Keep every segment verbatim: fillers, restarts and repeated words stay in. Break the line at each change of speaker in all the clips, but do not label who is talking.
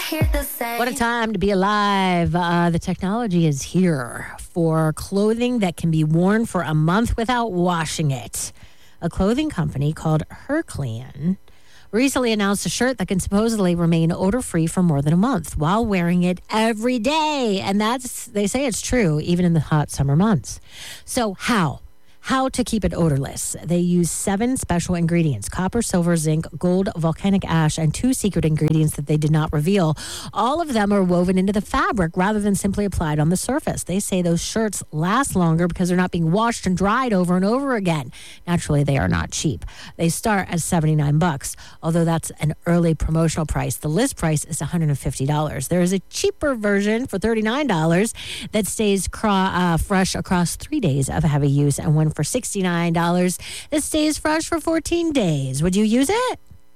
hear the same.
What a time to be alive. Uh, the technology is here for clothing that can be worn for a month without washing it. A clothing company called Herclean recently announced a shirt that can supposedly remain odor-free for more than a month while wearing it every day. And that's, they say it's true, even in the hot summer months. So how? How to keep it odorless. They use seven special ingredients: copper, silver, zinc, gold, volcanic ash, and two secret ingredients that they did not reveal. All of them are woven into the fabric rather than simply applied on the surface. They say those shirts last longer because they're not being washed and dried over and over again. Naturally, they are not cheap. They start at seventy-nine bucks, although that's an early promotional price. The list price is one hundred fifty dollars. There is a cheaper version for thirty-nine dollars that stays cro- uh, fresh across three days of heavy use, and one for sixty-nine dollars that stays fresh for fourteen days. Would you use it?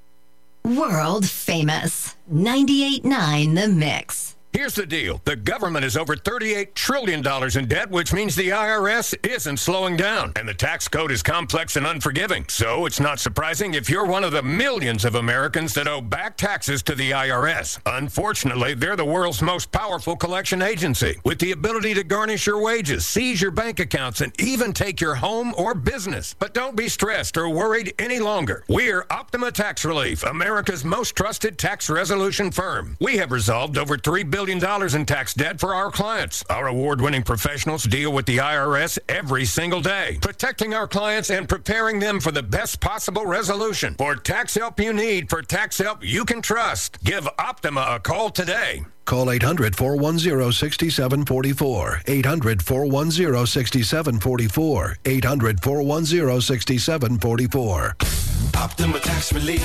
World famous. ninety-eight point nine The Mix.
Here's the deal. The government is over thirty-eight trillion dollars in debt, which means the I R S isn't slowing down. And the tax code is complex and unforgiving. So it's not surprising if you're one of the millions of Americans that owe back taxes to the I R S. Unfortunately, they're the world's most powerful collection agency, with the ability to garnish your wages, seize your bank accounts, and even take your home or business. But don't be stressed or worried any longer. We're Optima Tax Relief, America's most trusted tax resolution firm. We have resolved over three billion dollars in tax debt for our clients. Our award-winning professionals deal with the I R S every single day, protecting our clients and preparing them for the best possible resolution. For tax help you need, for tax help you can trust, give Optima a call today.
Call eight hundred, four one zero, six seven four four. eight hundred, four one zero, six seven four four. eight hundred, four one zero, six seven four four.
Optima Tax Relief.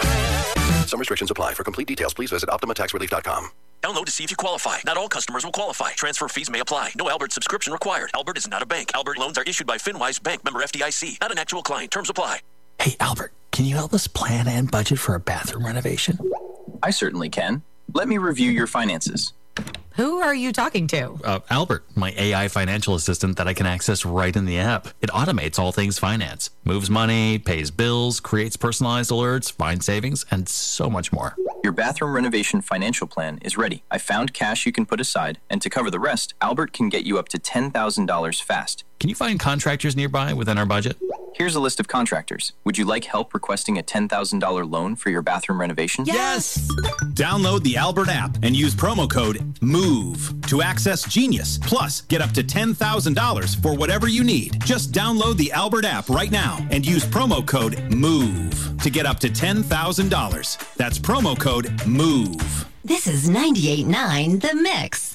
Some restrictions apply. For complete details, please visit optima tax relief dot com.
Download to see if you qualify. Not all customers will qualify. Transfer fees may apply. No Albert subscription required. Albert is not a bank. Albert loans are issued by FinWise Bank, member F D I C. Not an actual client. Terms apply.
Hey, Albert, can you help us plan and budget for a bathroom renovation?
I certainly can. Let me review your finances.
Who are you talking to?
Uh, Albert, my A I financial assistant that I can access right in the app. It automates all things finance, moves money, pays bills, creates personalized alerts, finds savings, and so much more.
Your bathroom renovation financial plan is ready. I found cash you can put aside, and to cover the rest, Albert can get you up to ten thousand dollars fast.
Can you find contractors nearby within our budget?
Here's a list of contractors. Would you like help requesting a ten thousand dollars loan for your bathroom renovation?
Yes! Download the Albert app and use promo code MOVE to access Genius. Plus, get up to ten thousand dollars for whatever you need. Just download the Albert app right now and use promo code MOVE to get up to ten thousand dollars. That's promo code MOVE.
This is ninety-eight point nine The Mix.